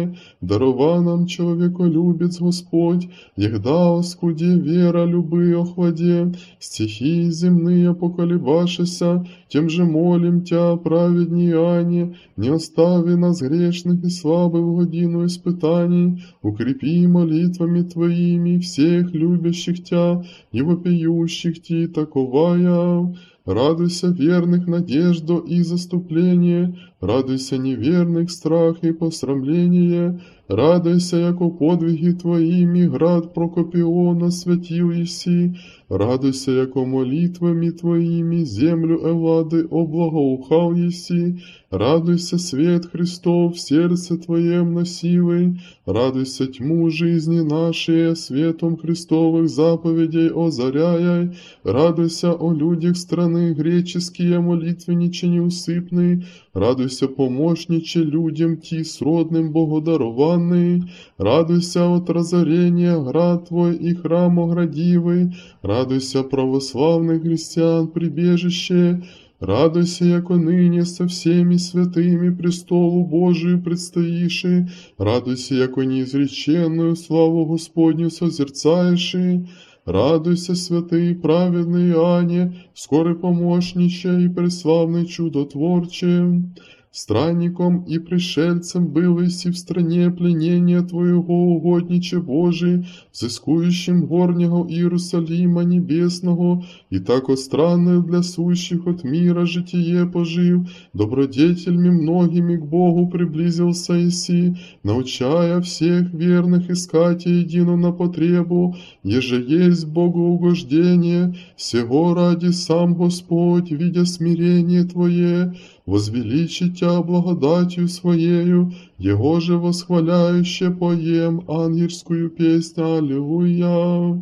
Дарова нам человеколюбец Господь, егда оскуде вера любы охладе, стихии земные поколебашися, тем же молим Тя, праведней Ане, не остави нас грешных и слабых в годину испытаний, укрепи молитвами Твоими всех любящих Тя и вопиющих Ти, таковая. Радуйся верных надежду и заступление, радуйся неверных страх и посрамление, радуйся, яко подвиги Твоими град Прокопиона святил еси, радуйся, яко молитвами Твоими землю Эллады облагоухал еси, радуйся, свет Христов в сердце Твоем носивый, радуйся, тьму жизни нашей светом Христовых заповедей озаряй, радуйся, о людях страны греческие молитвенниче неусыпный, радуйся, помощниче людям Ти сродным богодарованный, радуйся от разорения град Твой и храм оградивый, радуйся, православных христиан прибежище, радуйся, яко ныне со всеми святыми престолу Божию предстоиши, радуйся, яко неизреченную славу Господню созерцаеши, радуйся, святый праведный Ане, скорый помощниче и преславный чудотворче. Странником и пришельцем был иси в стране пленения Твоего, угодниче Божий, взыскующим горнего Иерусалима небесного, и тако странное для сущих от мира житие пожив, добродетельми многими к Богу приблизился иси, научая всех верных искать едино на потребу, еже есть богоугождение, сего ради сам Господь, видя смирение Твое, возвеличить Тя благодатью Своею, Его же восхваляюще поем ангельскую песнь Аллилуйя.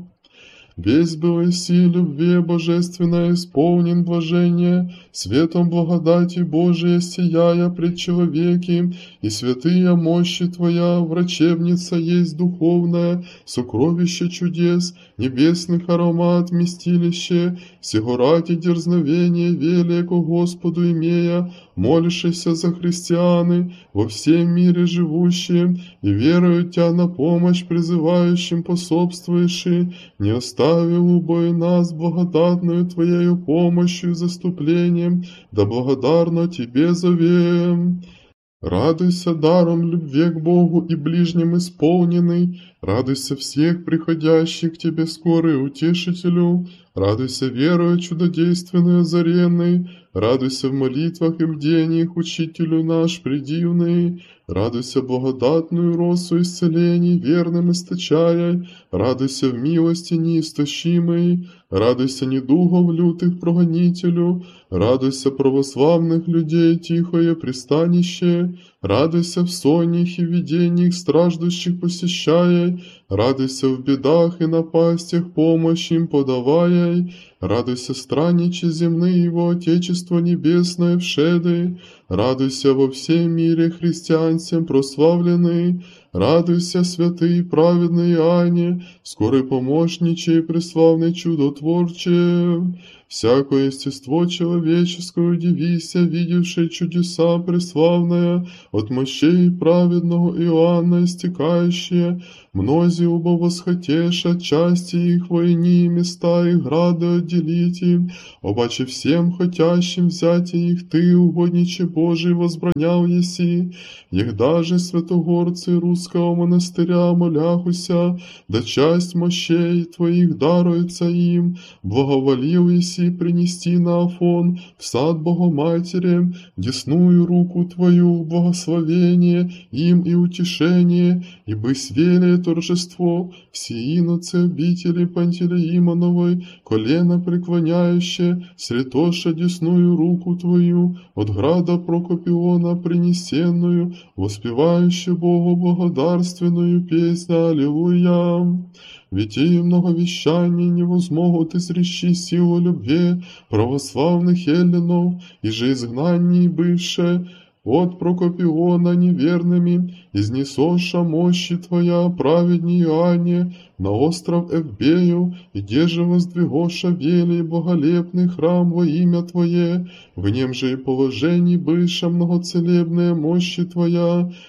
Весь был иси любви божественной исполнен блажение, светом благодати Божией сияя пред человеки, и святые мощи Твоя, врачебница есть духовная, сокровище чудес, небесных аромат вместилище, сего ради дерзновение велико Господу имея, молящийся за христианы, во всем мире живущие, и верою Тя на помощь призывающим пособствующий, не оставил убой нас благодатную Твоею помощью и заступлением, да благодарно Тебе зовем. Радуйся даром любви к Богу и ближним исполненный, радуйся всех приходящих к Тебе скорый утешителю, радуйся верою чудодейственной озаренной, радуйся в молитвах и бдениях учителю наш предивный, радуйся благодатную росу исцелений верным источая, радуйся в милости неистощимой, радуйся недугов лютых прогонителю, радуйся православных людей тихое пристанище, радуйся в сонях и видениях страждущих посещая, радуйся в бедах и напастях помощь им подавая, радуйся странниче земные его Отечество небесное вшеды, радуйся во всем мире христиан всем прославленный, радуйся, святый праведный Ане, скорый помощниче и преславный чудотворче. Всякое естество человеческое удивися, видевшее чудеса преславное, от мощей праведного Иоанна истекающие, мнози убо восхотеша, части их войни, места и грады отделить им, обаче всем хотящим взять их Ты, угодниче Божий, возбранял еси, егда же святогорцы русского монастыря моляхуся, да часть мощей Твоих даруется им, благоволил еси принести на Афон в сад Богоматери, десную руку Твою, благословение им и утешение, и бысь велие торжество, все иноцы обители Пантелеимоновой, колено преклоняющее, сретоша десную руку Твою, от града Прокопиона принесенную, воспевающую Богу благодарственную песнь Аллилуйя. Ведь и многовещаний не возмогут изрещи силу любви православных эллинов, и же изгнанней бывшее, от Прокопиона неверными, изнесоша мощи Твоя праведней Иоанне, на остров Эвбею, где же воздвигоша велий благолепный храм во имя Твое, в нем же и положений быша многоцелебная мощи Твоя,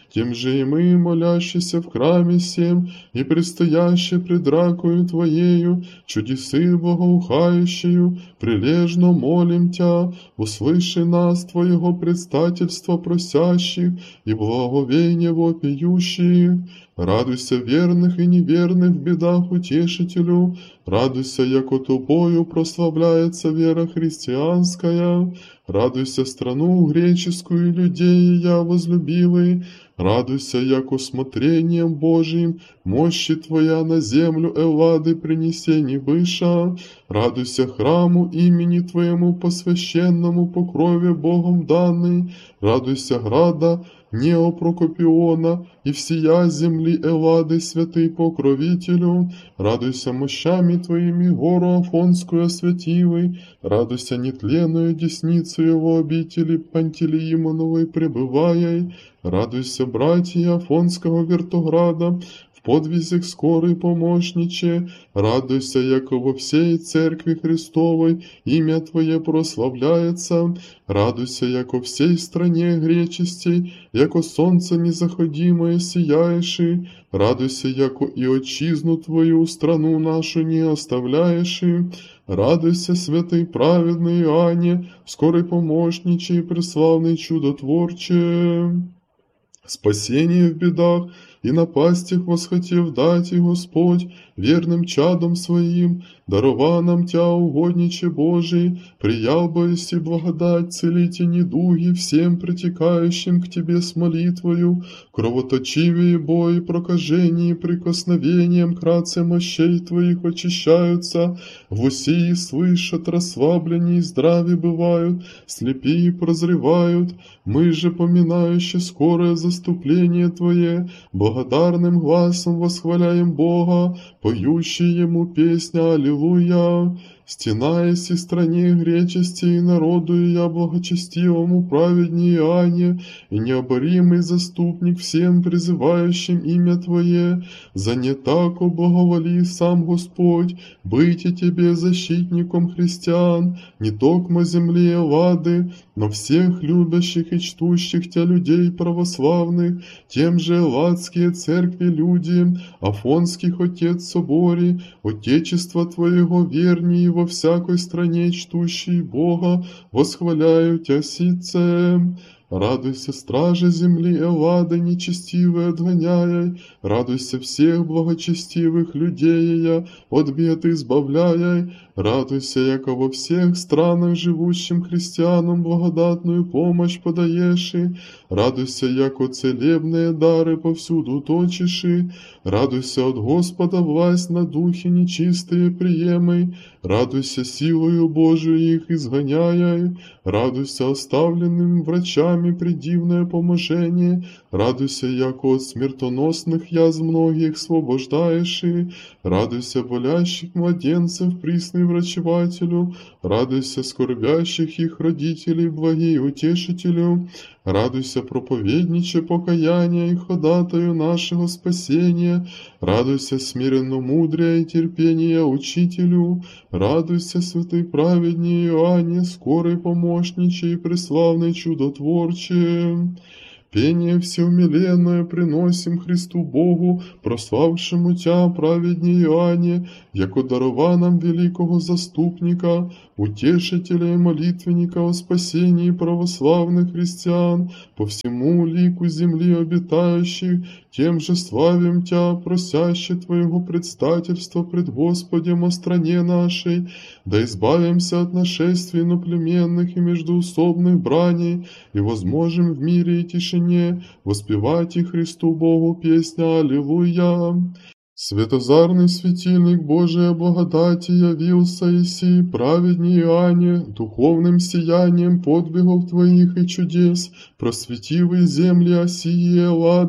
тем же и мы, молящиеся в храме сем, и предстоящие пред ракою Твоею, чудесы благоухающую, прилежно молим Тя, услыши нас Твоего предстательства просящих и благовейния вопиющих. Радуйся верных и неверных в бедах утешителю, радуйся, яко тобою прославляется вера христианская, радуйся страну греческую людей я возлюбилый, радуйся, яко смотрением Божиим мощи Твоя на землю Эллады принесени быша, радуйся храму имени Твоему посвященному по крови Богом данный, радуйся града Неопрокопиона и всея земли Эллады, святый покровителю, радуйся мощами Твоими гору Афонскую освятивой, радуйся нетленную десницу его обители Пантелеимоновой пребывая, радуйся, братья Афонского вертограда, в подвизях скорой помощниче, радуйся, яко во всей церкви Христовой имя Твое прославляется, радуйся, яко всей стране гречестей, яко солнце незаходимое сияеши, радуйся, яко и отчизну Твою страну нашу не оставляеши, радуйся, святый праведный Иоанне, скорый помощниче и преславный чудотворче. Спасение в бедах и напастях восхотев дать и Господь верным чадом своим, дарова нам Тя, угодниче Божий, приял бояси благодать, целите недуги всем притекающим к Тебе с молитвою, кровоточивые бои, прокажения, прикосновением кратце мощей Твоих очищаются, в усии слышат, расслаблени и здрави бывают, слепи прозревают, мы же, поминающие скорое заступление Твое, благодарным гласом восхваляем Бога, поющие Ему песня «Аллилуйя». Стенаясь и стране гречести и народу и я благочестивому праведнее Иоанне и необоримый заступник всем призывающим имя Твое, за не тако благоволи сам Господь, быть и Тебе защитником христиан, не токмо земли Эллады, но всех любящих и чтущих Тя людей православных, тем же элладские церкви люди, Афонских отец собори, Отечества Твоего верни во всякой стране чтущий Бога, восхваляю Тя сице. Радуйся, стражи земли Эллады нечестивые отгоняя, радуйся всех благочестивых людей я от бед избавляя, радуйся, яко во всех странах живущим христианам благодатную помощь подаеши, радуйся, яко целебные дары повсюду точиши, радуйся от Господа власть на духи нечистые приемай, радуйся силою Божию их изгоняя, радуйся оставленным врачами предивное поможение, радуйся, яко от смертоносных язв многих освобождаешь, радуйся болящих младенцев, присный врачевателю, радуйся скорбящих их родителей, благий утешителю, радуйся, проповедниче покаяния и ходатаю нашего спасения, радуйся, смиренно мудрее и терпение учителю, радуйся, святый праведнее Иоанне, скорый помощниче и преславный чудотворче. Пение всеумиленное приносим Христу Богу, прославшему Тя, праведнее Иоанне, яко дарова нам великого заступника, утешителя и молитвенника о спасении православных христиан, по всему лику земли обитающих, тем же славим Тя, просяще Твоего предстательства пред Господем о стране нашей, да избавимся от нашествий иноплеменных и междоусобных браней, и возможем в мире и тишине воспевать и Христу Богу песня «Аллилуйя». Светозарный светильник Божия благодати явился Иси, праведней Иоанне, духовным сиянием подвигов Твоих и чудес, просветивый земли Осии и Эллады,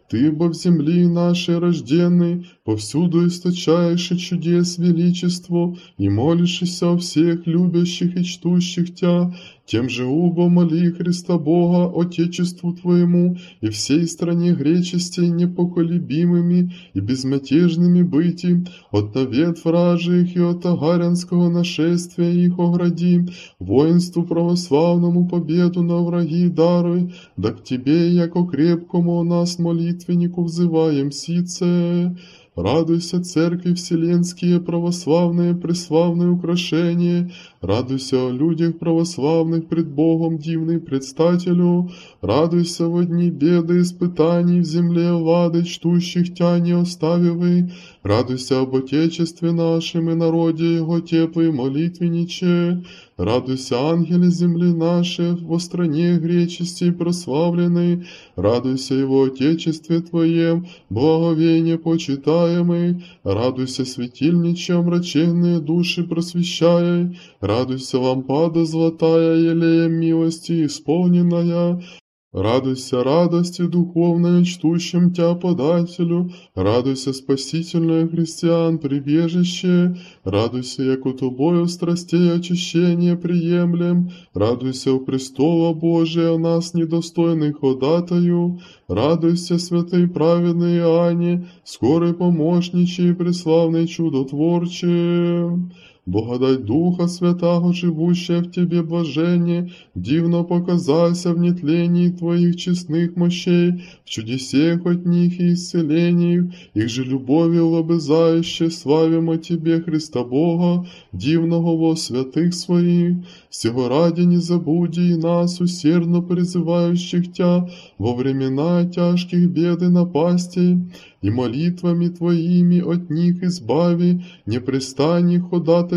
Ты бо в земли нашей рожденный, повсюду источаешь и чудес величество, и молишься о всех любящих и чтущих Тя, тем же убо моли Христа Бога, Отечеству Твоему, и всей стране гречести непоколебимыми и безмятежными быти, от навет вражих и от агарянского нашествия их огради, воинству православному победу на враги даруй, да к Тебе, яко крепкому о нас молитвеннику взываем сице. Радуйся, церкви вселенские, православные, преславные украшения, радуйся о людях православных пред Богом дивный предстателю, радуйся во дни беды испытаний в земле лады, чтущих Тя не оставивы, радуйся об Отечестве нашем и народе Его теплый молитвенниче, радуйся, ангелы земли нашей, во стране гречести прославленной, радуйся Его Отечестве Твоем, благовение почитаемый, радуйся, светильниче, омраченные души просвещая, радуйся, лампада золотая, елеем милости исполненная, радуйся радости духовной, чтущим Тя подателю, радуйся, спасительное христиан прибежище, радуйся, яко Тобою страстей очищение приемлем, радуйся у престола Божия, о нас недостойных ходатаю, радуйся, святый праведный Иоанне, скорый помощниче и преславный чудотворче. Благодать Духа Святаго, живущая в Тебе блажение, дивно показайся в нетлении Твоих честных мощей, в чудесех от них и исцелении, их же любовью лобызающе, славим о Тебе, Христа Бога, дивного во святых Своих, сего ради не забуди и нас, усердно призывающих Тя, во времена тяжких бед и напастей, и молитвами Твоими от них избави, не престань ходатай